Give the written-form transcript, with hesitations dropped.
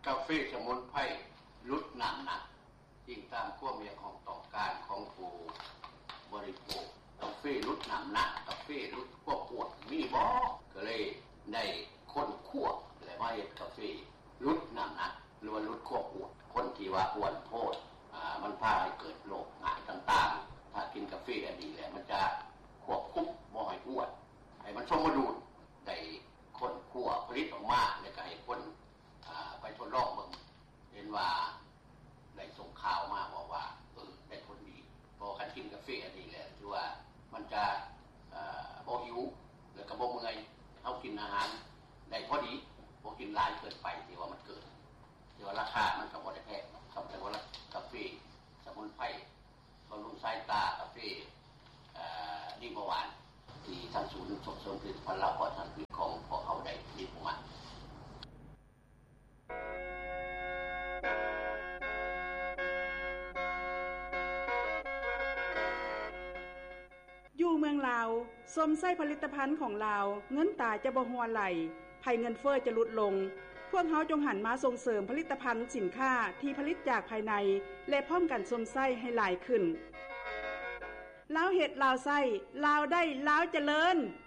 กาแฟสมุนไพรลดน้ำหนักยิ่งตามความอยากของต้องการของผู้บริโภคกาแฟลดน้ำหนักกาแฟลดความอ้วนมีบ่ก็เลยได้คนคั่วและมาเฮ็ดกาแฟลดน้ำหนักหรือว่าลดความอ้วนคนที่ว่าอ้วนโพดมันพาให้เกิดโรคง่ายต่างๆถ้ากินกาแฟอันนี้แหละมันจะควบคุมบ่ให้อ้วนให้มันสมดุลได้คนคั่วผลิตออกมาแล้วก็ให้คนไปทดลองเบิ่งเห็นว่าได้ส่งข่าวมาบอกว่าได้ผลดีพอคันกินกาแฟอันนี้แหละคือว่ามันจะบ่หิวแล้วก็บ่เมื่อยเฮากินอาหารได้พอดีบ่กินหลายเกินไปที่ว่ามันเกินที่ว่าราคามันก็บ่ได้แพงครับแต่ว่ากาแฟสมุนไพรบำรุงสายตากาแฟดีเบาหวานที่ทางศูนย์ส่งเสริมผลิตภัณฑ์เราก็ทางของพวกเขาได้ดีประมาณอยู่เมืองลาวสมไส้ผลิตภัณฑ์ของลาวเงินตาจะบ่ฮัวไหลภัยเงินเฟ้อจะลดลงพวกเฮาจงหันมาส่งเสริมผลิตภัณฑ์สินค้าที่ผลิตจากภายในและพร้อมกันสมไส้ให้หลายขึ้นลาวเฮ็ดลาวไส้ลาวได้ลาวเจริญ